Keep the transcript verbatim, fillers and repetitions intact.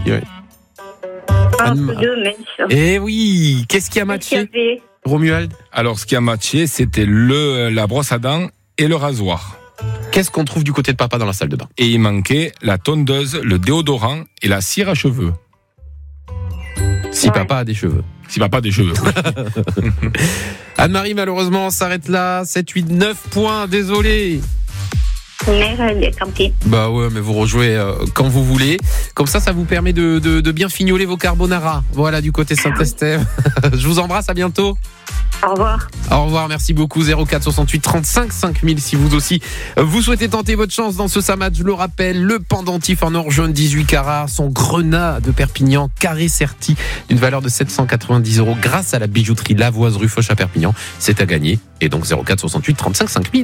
Ouais. Entre deux, mince. Eh oui, qu'est-ce qui a matché, Romuald? Alors, ce qui a matché, c'était le, la brosse à dents et le rasoir. Qu'est-ce qu'on trouve du côté de papa dans la salle de bain? Et il manquait la tondeuse, le déodorant et la cire à cheveux. Si Ouais. papa a des cheveux. Si papa a des cheveux. Oui. Anne-Marie, malheureusement, on s'arrête là. sept, huit, neuf points, désolé. Merde, tant pis. Bah ouais, mais vous rejouez euh, quand vous voulez. Comme ça, ça vous permet de, de, de bien fignoler vos carbonara. Voilà, du côté Saint-Estève. Je vous embrasse, à bientôt. Au revoir. Au revoir, merci beaucoup. zéro quatre soixante-huit trente-cinq cinq mille si vous aussi vous souhaitez tenter votre chance dans ce Samad. Je le rappelle, le pendentif en or jaune dix-huit carats, son grenat de Perpignan carré serti d'une valeur de sept cent quatre-vingt-dix euros grâce à la bijouterie Lavoise rue Foch à Perpignan. C'est à gagner. Et donc zéro quatre soixante-huit trente-cinq cinq mille.